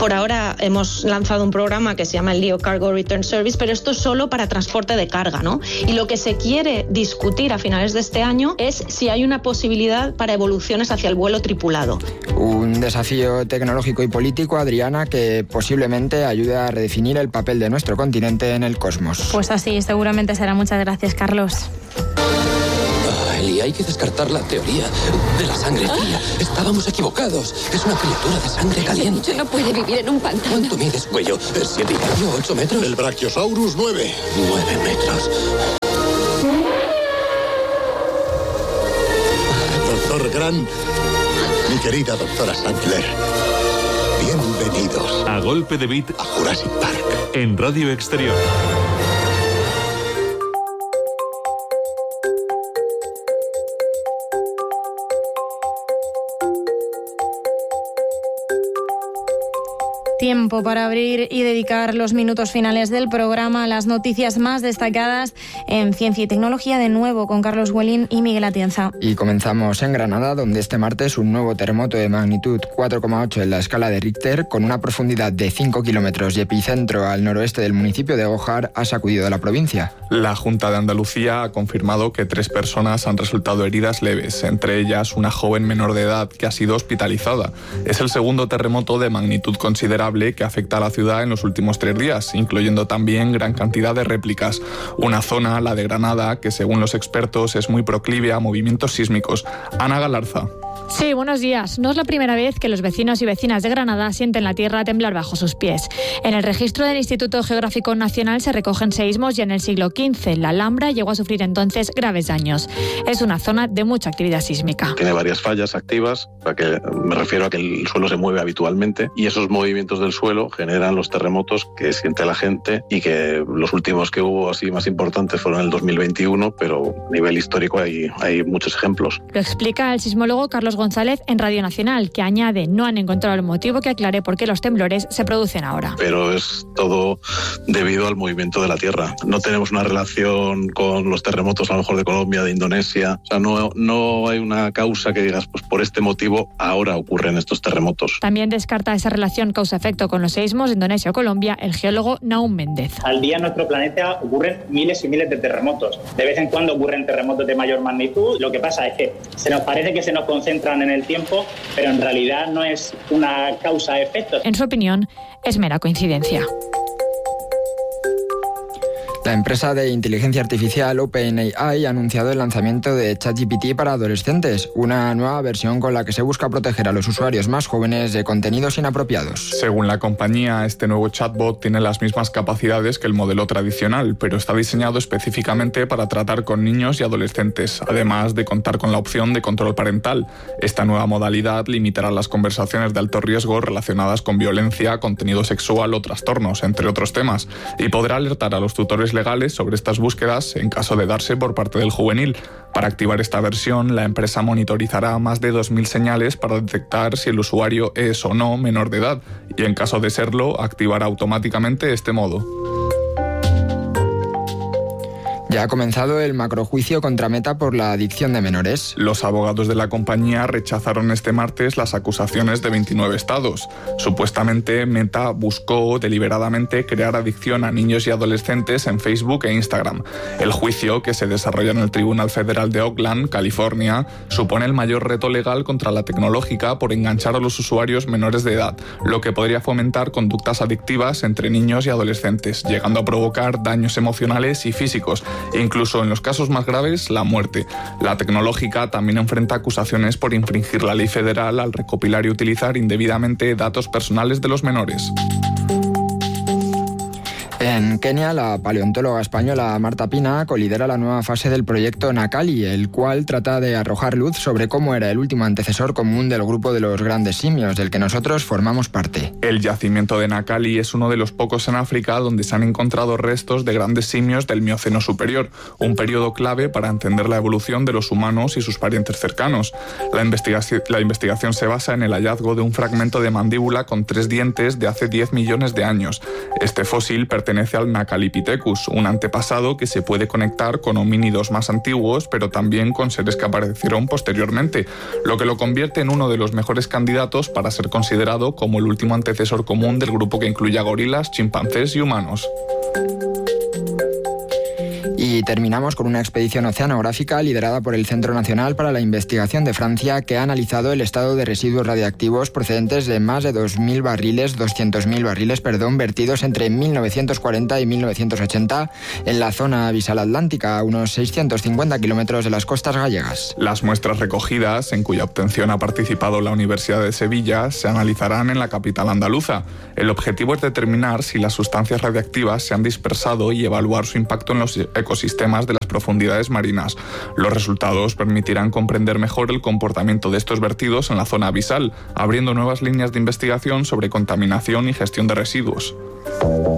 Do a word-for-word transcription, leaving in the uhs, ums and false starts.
Por ahora hemos lanzado un programa que se llama el Leo Cargo Return Service, pero esto es solo para transporte de carga, ¿no? Y lo que se quiere discutir a finales de este año es si hay una posibilidad para evoluciones hacia el vuelo tripulado. Un desafío tecnológico y político, Adriana, que posiblemente ayude a redefinir el papel de nuestro continente en el cosmos. Pues así, seguramente será. Muchas gracias, Carlos. Y hay que descartar la teoría de la sangre fría. Estábamos equivocados. Es una criatura de sangre caliente. No puede vivir en un pantano. ¿Cuánto mides, cuello? ¿Siete y medio? ¿Ocho metros? El Brachiosaurus, nueve. Nueve metros. Doctor Grant, mi querida doctora Sattler, bienvenidos. A golpe de beat a Jurassic Park. En Radio Exterior. Tiempo para abrir y dedicar los minutos finales del programa a las noticias más destacadas en ciencia y tecnología, de nuevo con Carlos Huelín y Miguel Atienza. Y comenzamos en Granada, donde este martes un nuevo terremoto de magnitud cuatro coma ocho en la escala de Richter, con una profundidad de cinco kilómetros y epicentro al noroeste del municipio de Gójar, ha sacudido a la provincia. La Junta de Andalucía ha confirmado que tres personas han resultado heridas leves, entre ellas una joven menor de edad que ha sido hospitalizada. Es el segundo terremoto de magnitud considerable que afecta a la ciudad en los últimos tres días, incluyendo también gran cantidad de réplicas. Una zona, la de Granada, que según los expertos es muy proclive a movimientos sísmicos. Ana Galarza. Sí, buenos días. No es la primera vez que los vecinos y vecinas de Granada sienten la tierra temblar bajo sus pies. En el registro del Instituto Geográfico Nacional se recogen seísmos ya en el siglo quince. La Alhambra llegó a sufrir entonces graves daños. Es una zona de mucha actividad sísmica. Tiene varias fallas activas, a que me refiero a que el suelo se mueve habitualmente y esos movimientos del suelo generan los terremotos que siente la gente, y que los últimos que hubo así más importantes fueron en el dos mil veintiuno, pero a nivel histórico hay, hay muchos ejemplos. Lo explica el sismólogo Carlos González en Radio Nacional, que añade: no han encontrado el motivo que aclare por qué los temblores se producen ahora. Pero es todo debido al movimiento de la Tierra. No tenemos una relación con los terremotos a lo mejor de Colombia, de Indonesia. O sea, no, no hay una causa que digas, pues por este motivo ahora ocurren estos terremotos. También descarta esa relación causa-efecto con los seísmos de Indonesia o Colombia el geólogo Naum Méndez. Al día en nuestro planeta ocurren miles y miles de terremotos. De vez en cuando ocurren terremotos de mayor magnitud. Lo que pasa es que se nos parece que se nos concentran en el tiempo, pero en realidad no es una causa-efecto. En su opinión, es mera coincidencia. La empresa de inteligencia artificial OpenAI ha anunciado el lanzamiento de ChatGPT para adolescentes, una nueva versión con la que se busca proteger a los usuarios más jóvenes de contenidos inapropiados. Según la compañía, este nuevo chatbot tiene las mismas capacidades que el modelo tradicional, pero está diseñado específicamente para tratar con niños y adolescentes, además de contar con la opción de control parental. Esta nueva modalidad limitará las conversaciones de alto riesgo relacionadas con violencia, contenido sexual o trastornos, entre otros temas, y podrá alertar a los tutores legales sobre estas búsquedas en caso de darse por parte del juvenil. Para activar esta versión, la empresa monitorizará más de dos mil señales para detectar si el usuario es o no menor de edad, y en caso de serlo, activará automáticamente este modo. Ya ha comenzado el macrojuicio contra Meta por la adicción de menores. Los abogados de la compañía rechazaron este martes las acusaciones de veintinueve estados. Supuestamente, Meta buscó deliberadamente crear adicción a niños y adolescentes en Facebook e Instagram. El juicio, que se desarrolla en el Tribunal Federal de Oakland, California, supone el mayor reto legal contra la tecnológica por enganchar a los usuarios menores de edad, lo que podría fomentar conductas adictivas entre niños y adolescentes, llegando a provocar daños emocionales y físicos, incluso en los casos más graves, la muerte. La tecnológica también enfrenta acusaciones por infringir la ley federal al recopilar y utilizar indebidamente datos personales de los menores. En Kenia, la paleontóloga española Marta Pina colidera la nueva fase del proyecto Nakali, el cual trata de arrojar luz sobre cómo era el último antecesor común del grupo de los grandes simios, del que nosotros formamos parte. El yacimiento de Nakali es uno de los pocos en África donde se han encontrado restos de grandes simios del Mioceno superior, un periodo clave para entender la evolución de los humanos y sus parientes cercanos. La investigación, la investigación se basa en el hallazgo de un fragmento de mandíbula con tres dientes de hace diez millones de años. Este fósil pertenece pertenece al Nacalipithecus, un antepasado que se puede conectar con homínidos más antiguos, pero también con seres que aparecieron posteriormente, lo que lo convierte en uno de los mejores candidatos para ser considerado como el último antecesor común del grupo que incluye a gorilas, chimpancés y humanos. Y terminamos con una expedición oceanográfica liderada por el Centro Nacional para la Investigación de Francia, que ha analizado el estado de residuos radiactivos procedentes de más de dos mil barriles, doscientos mil barriles, perdón, vertidos entre mil novecientos cuarenta y mil novecientos ochenta en la zona abisal atlántica, a unos seiscientos cincuenta kilómetros de las costas gallegas. Las muestras recogidas, en cuya obtención ha participado la Universidad de Sevilla, se analizarán en la capital andaluza. El objetivo es determinar si las sustancias radiactivas se han dispersado y evaluar su impacto en los ecosistemas de las profundidades marinas. Los resultados permitirán comprender mejor el comportamiento de estos vertidos en la zona abisal, abriendo nuevas líneas de investigación sobre contaminación y gestión de residuos.